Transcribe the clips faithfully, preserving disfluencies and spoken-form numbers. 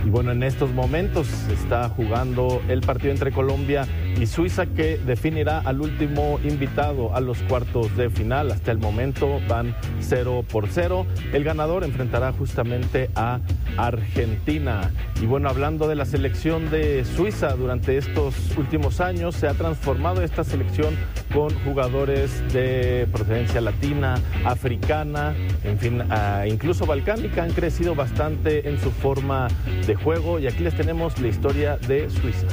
Y bueno, en estos momentos se está jugando el partido entre Colombia y Suiza, que definirá al último invitado a los cuartos de final. Hasta el momento van cero por cero. El ganador enfrentará justamente a Argentina. Y bueno, hablando de la selección de Suiza, durante estos últimos años se ha transformado esta selección con jugadores de procedencia latina, africana, en fin, uh, incluso balcánica. Han crecido bastante en su forma de juego, y aquí les tenemos la historia de Suiza.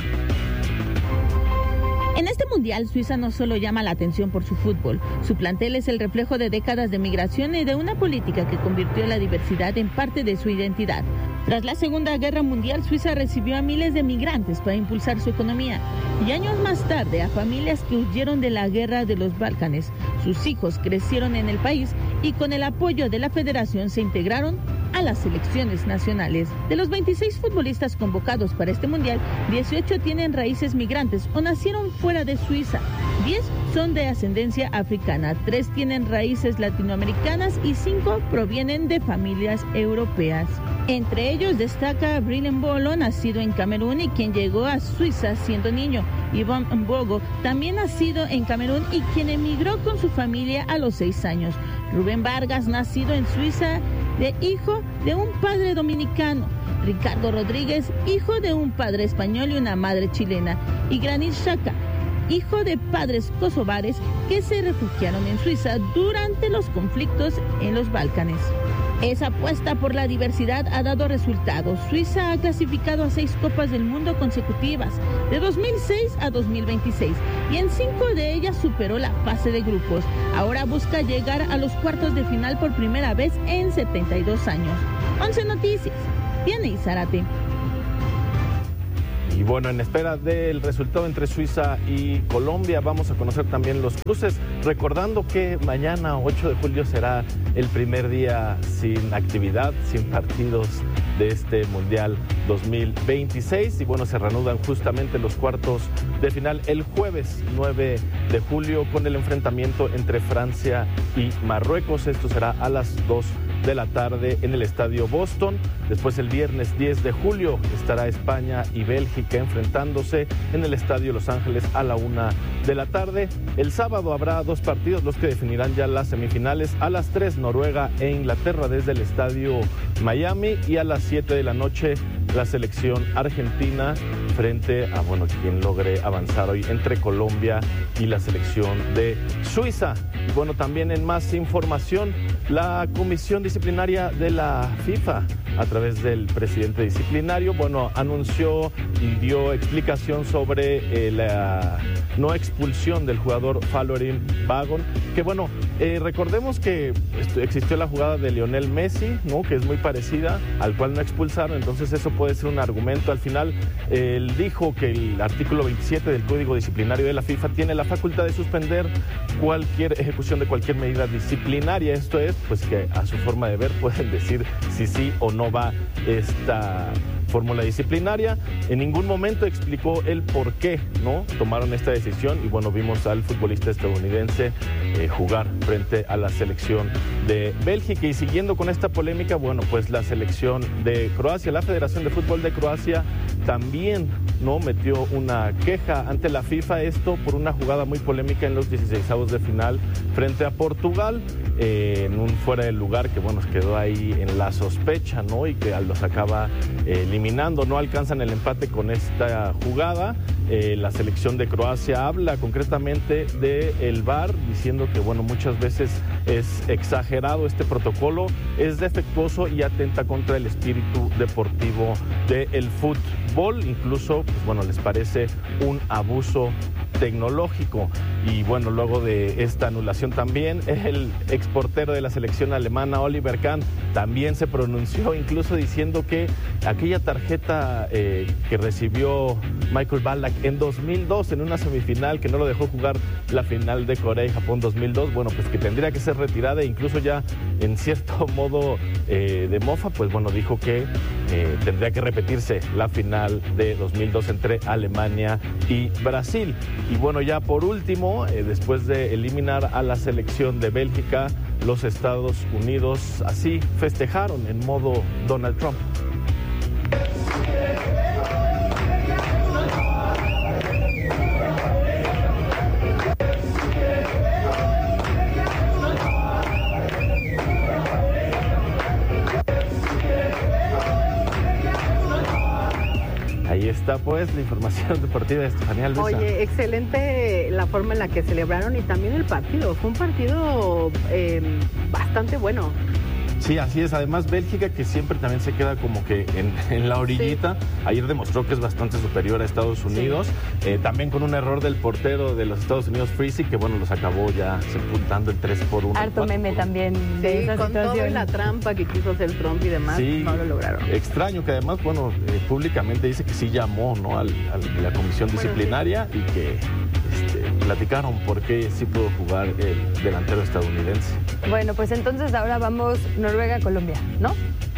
En este mundial, Suiza no solo llama la atención por su fútbol. Su plantel es el reflejo de décadas de migración y de una política que convirtió la diversidad en parte de su identidad. Tras la Segunda Guerra Mundial, Suiza recibió a miles de migrantes para impulsar su economía, y años más tarde a familias que huyeron de la guerra de los Balcanes. Sus hijos crecieron en el país y con el apoyo de la federación se integraron a las selecciones nacionales. De los veintiséis futbolistas convocados para este mundial, dieciocho tienen raíces migrantes o nacieron fuera de Suiza. diez son de ascendencia africana, tres tienen raíces latinoamericanas y cinco provienen de familias europeas. Entre ellos destaca Brillen Bolo, nacido en Camerún y quien llegó a Suiza siendo niño. Yvonne Mbogo, también nacido en Camerún y quien emigró con su familia a los seis años. Rubén Vargas, nacido en Suiza, de hijo de un padre dominicano. Ricardo Rodríguez, hijo de un padre español y una madre chilena. Y Granit Xhaka, hijo de padres kosovares que se refugiaron en Suiza durante los conflictos en los Balcanes. Esa apuesta por la diversidad ha dado resultados. Suiza ha clasificado a seis Copas del Mundo consecutivas, de dos mil seis a dos mil veintiséis, y en cinco de ellas superó la fase de grupos. Ahora busca llegar a los cuartos de final por primera vez en setenta y dos años. once Noticias, Diana Zárate. Y bueno, en espera del resultado entre Suiza y Colombia, vamos a conocer también los cruces, recordando que mañana, ocho de julio, será el primer día sin actividad, sin partidos de este Mundial dos mil veintiséis. Y bueno, se reanudan justamente los cuartos de final el jueves nueve de julio con el enfrentamiento entre Francia y Marruecos. Esto será a las dos de la tarde en el Estadio Boston. Después, el viernes diez de julio, estará España y Bélgica enfrentándose en el Estadio Los Ángeles a la una de la tarde. El sábado habrá dos partidos, los que definirán ya las semifinales. A las tres, Noruega e Inglaterra desde el Estadio Miami, y a las siete de la noche, la selección argentina frente a, bueno, quien logre avanzar hoy entre Colombia y la selección de Suiza. Y bueno, también en más información, la Comisión Disciplinaria de la FIFA, a través del presidente disciplinario, bueno, anunció y dio explicación sobre eh, la no expulsión del jugador Folarin Balogun, que bueno, eh, recordemos que existió la jugada de Lionel Messi, ¿no?, que es muy parecida, al cual no expulsaron. Entonces eso puede ser un argumento. Al final, eh, él dijo que el artículo veintisiete del Código Disciplinario de la FIFA tiene la facultad de suspender cualquier ejecución de cualquier medida disciplinaria. Esto es, pues, que a su forma de ver pueden decir si sí o no va esta fórmula disciplinaria. En ningún momento explicó el por qué no tomaron esta decisión, y bueno, vimos al futbolista estadounidense eh, jugar frente a la selección de Bélgica. Y siguiendo con esta polémica, bueno, pues la selección de Croacia, la Federación de Fútbol de Croacia, también no metió una queja ante la FIFA, esto por una jugada muy polémica en los dieciseisavos de final frente a Portugal, eh, en un fuera de lugar que bueno, quedó ahí en la sospecha, ¿no?, y que los acaba eh, eliminando. No alcanzan el empate con esta jugada. Eh, la selección de Croacia habla concretamente del V A R, diciendo que bueno, muchas veces es exagerado este protocolo, es defectuoso y atenta contra el espíritu deportivo del fútbol. Incluso, pues bueno, les parece un abuso tecnológico. Y bueno, luego de esta anulación también, el exportero de la selección alemana, Oliver Kahn, también se pronunció, incluso diciendo que aquella tarjeta eh, que recibió Michael Ballack en dos mil dos en una semifinal, que no lo dejó jugar la final de Corea y Japón dos mil dos, bueno, pues que tendría que ser retirada, e incluso ya en cierto modo eh, de mofa, pues bueno, dijo que eh, tendría que repetirse la final de dos mil dos entre Alemania y Brasil. Y bueno, ya por último, eh, después de eliminar a la selección de Bélgica, los Estados Unidos así festejaron en modo Donald Trump. está pues la información deportiva de Estefanía Luisa. Oye, excelente la forma en la que celebraron y también el partido. Fue un partido eh, bastante bueno. Sí, así es. Además, Bélgica, que siempre también se queda como que en, en la orillita, sí. Ayer demostró que es bastante superior a Estados Unidos. Sí. Eh, también con un error del portero de los Estados Unidos, Freese, que bueno, los acabó ya sepultando el tres por uno. Harto meme también de sí, esa con situación. Todo y la trampa que quiso hacer Trump y demás, sí, no lo lograron. Extraño que además, bueno, eh, públicamente dice que sí llamó, ¿no? Al, a la comisión bueno, disciplinaria sí. y que este, platicaron por qué sí pudo jugar el delantero estadounidense. Bueno, pues entonces ahora vamos Noruega-Colombia, ¿no?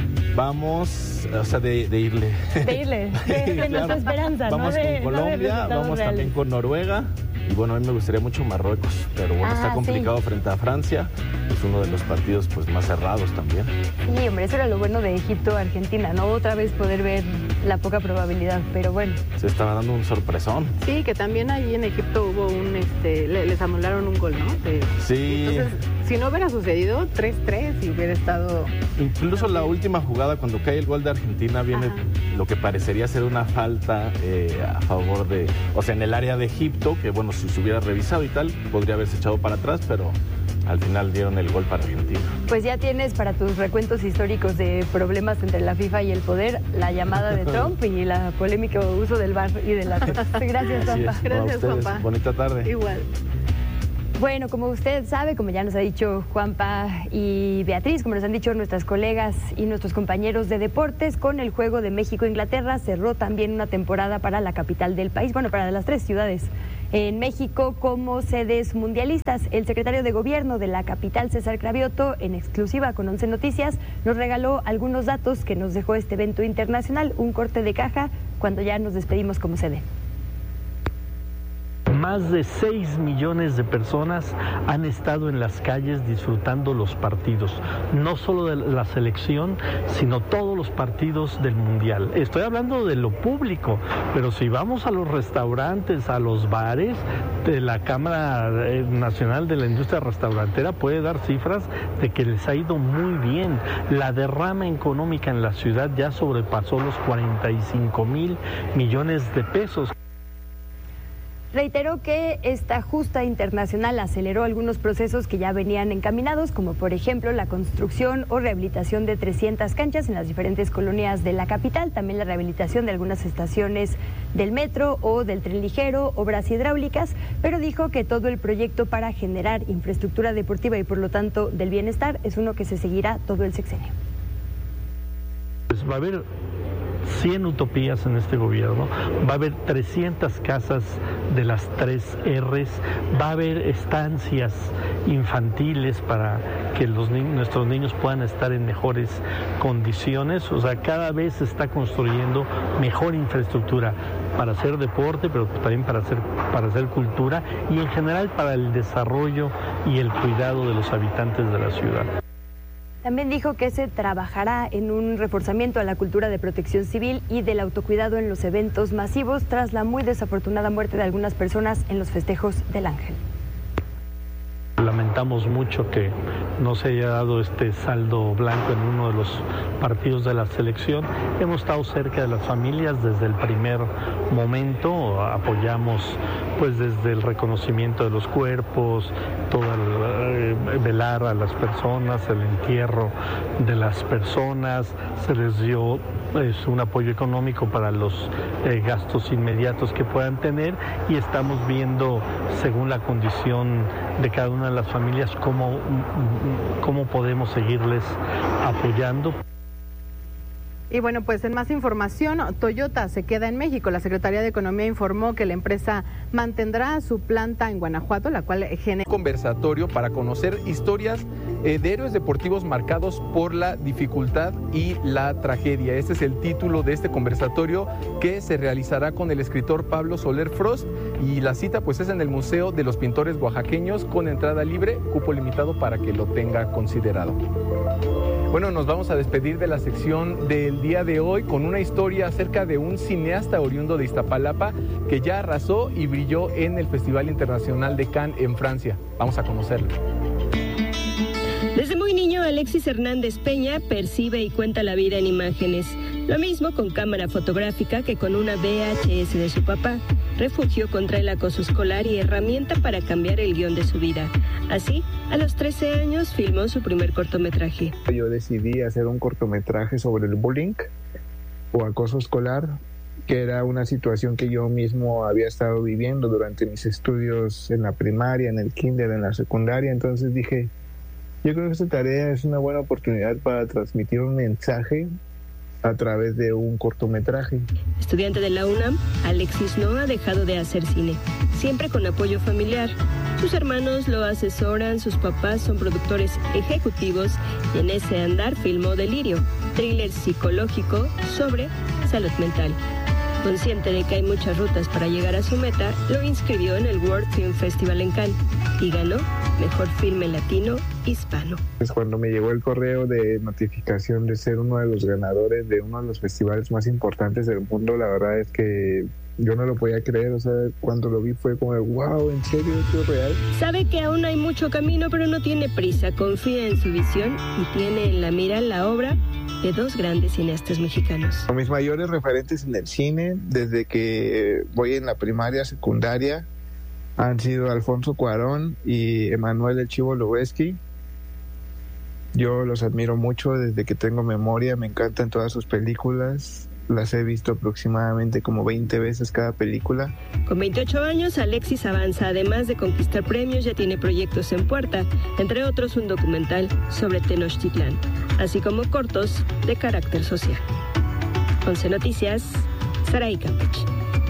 Vamos, o sea, de, de irle. De irle, de, de claro. Nuestra esperanza, vamos ¿no? De, con Colombia, no vamos reales. También con Noruega. Y bueno, a mí me gustaría mucho Marruecos, pero bueno, ah, está complicado sí. frente a Francia. Es uno de los partidos pues más cerrados también. Sí, hombre, eso era lo bueno de Egipto-Argentina, ¿no? Otra vez poder ver la poca probabilidad, pero bueno. Se estaba dando un sorpresón. Sí, que también ahí en Egipto hubo un, este, les anularon un gol, ¿no? De, sí. Entonces, si no hubiera sucedido, tres tres y hubiera estado... Incluso la última jugada, cuando cae el gol de Argentina, viene Ajá. lo que parecería ser una falta eh, a favor de... O sea, en el área de Egipto, que bueno, si se hubiera revisado y tal, podría haberse echado para atrás, pero al final dieron el gol para Argentina. Pues ya tienes para tus recuentos históricos de problemas entre la FIFA y el poder, la llamada de Trump y la polémica uso del V A R y de la... Gracias, Juanpa. Gracias, Juanpa. Bonita tarde. Igual. Bueno, como usted sabe, como ya nos ha dicho Juanpa y Beatriz, como nos han dicho nuestras colegas y nuestros compañeros de deportes, con el juego de México-Inglaterra cerró también una temporada para la capital del país, bueno, para las tres ciudades en México como sedes mundialistas. El secretario de Gobierno de la capital, César Cravioto, en exclusiva con Once Noticias, nos regaló algunos datos que nos dejó este evento internacional, un corte de caja cuando ya nos despedimos como sede. Más de seis millones de personas han estado en las calles disfrutando los partidos, no solo de la selección, sino todos los partidos del Mundial. Estoy hablando de lo público, pero si vamos a los restaurantes, a los bares, de la Cámara Nacional de la Industria Restaurantera puede dar cifras de que les ha ido muy bien. La derrama económica en la ciudad ya sobrepasó los cuarenta y cinco mil millones de pesos. Reiteró que esta justa internacional aceleró algunos procesos que ya venían encaminados, como por ejemplo la construcción o rehabilitación de trescientas canchas en las diferentes colonias de la capital, también la rehabilitación de algunas estaciones del metro o del tren ligero, obras hidráulicas, pero dijo que todo el proyecto para generar infraestructura deportiva y por lo tanto del bienestar es uno que se seguirá todo el sexenio. Pues va a haber cien utopías en este gobierno, va a haber trescientas casas de las tres R's, va a haber estancias infantiles para que los ni- nuestros niños puedan estar en mejores condiciones. O sea, cada vez se está construyendo mejor infraestructura para hacer deporte, pero también para hacer, para hacer cultura y en general para el desarrollo y el cuidado de los habitantes de la ciudad. También dijo que se trabajará en un reforzamiento a la cultura de protección civil y del autocuidado en los eventos masivos tras la muy desafortunada muerte de algunas personas en los festejos del Ángel. Lamentamos mucho que no se haya dado este saldo blanco en uno de los partidos de la selección. Hemos estado cerca de las familias desde el primer momento, apoyamos pues desde el reconocimiento de los cuerpos, todo el eh, velar a las personas, el entierro de las personas, se les dio pues, un apoyo económico para los eh, gastos inmediatos que puedan tener y estamos viendo según la condición de cada una de las familias cómo, cómo podemos seguirles apoyando. Y bueno, pues en más información, Toyota se queda en México. La Secretaría de Economía informó que la empresa mantendrá su planta en Guanajuato, la cual genera... Conversatorio para conocer historias eh, de héroes deportivos marcados por la dificultad y la tragedia. Este es el título de este conversatorio que se realizará con el escritor Pablo Soler Frost y la cita pues es en el Museo de los Pintores Oaxaqueños con entrada libre, cupo limitado para que lo tenga considerado. Bueno, nos vamos a despedir de la sección del día de hoy con una historia acerca de un cineasta oriundo de Iztapalapa que ya arrasó y brilló en el Festival Internacional de Cannes en Francia. Vamos a conocerlo. Desde muy niño, el Alexis Hernández Peña percibe y cuenta la vida en imágenes. Lo mismo con cámara fotográfica que con una V H S de su papá, refugio contra el acoso escolar y herramienta para cambiar el guión de su vida. Así, a los trece años filmó su primer cortometraje. Yo decidí hacer un cortometraje sobre el bullying o acoso escolar, que era una situación que yo mismo había estado viviendo durante mis estudios en la primaria, en el kinder, en la secundaria. Entonces dije, yo creo que esta tarea es una buena oportunidad para transmitir un mensaje a través de un cortometraje. Estudiante de la UNAM, Alexis no ha dejado de hacer cine, siempre con apoyo familiar. Sus hermanos lo asesoran, sus papás son productores ejecutivos y en ese andar filmó Delirio, thriller psicológico sobre salud mental. Consciente de que hay muchas rutas para llegar a su meta, lo inscribió en el World Film Festival en Cannes y ganó Mejor Filme Latino Hispano. Pues cuando me llegó el correo de notificación de ser uno de los ganadores de uno de los festivales más importantes del mundo, la verdad es que yo no lo podía creer. O sea, cuando lo vi fue como, wow, ¿en serio esto es real? Sabe que aún hay mucho camino, pero no tiene prisa, confía en su visión y tiene en la mira la obra de dos grandes cineastas mexicanos. Mis mayores referentes en el cine, desde que voy en la primaria, secundaria, han sido Alfonso Cuarón y Emanuel El Chivo Lubeski. Yo los admiro mucho desde que tengo memoria, me encantan todas sus películas. Las he visto aproximadamente como veinte veces cada película. Con veintiocho años, Alexis avanza. Además de conquistar premios, ya tiene proyectos en puerta, entre otros un documental sobre Tenochtitlán, así como cortos de carácter social. once Noticias, Saraí Campech.